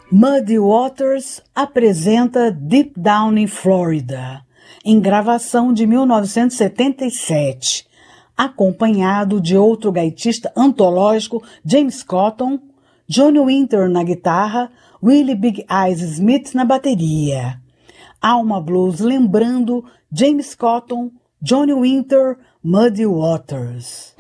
Muddy Waters apresenta Deep Down in Florida, em gravação de 1977, acompanhado de outro gaitista antológico, James Cotton, Johnny Winter na guitarra, Willie Big Eyes Smith na bateria. Alma Blues lembrando James Cotton, Johnny Winter, Muddy Waters.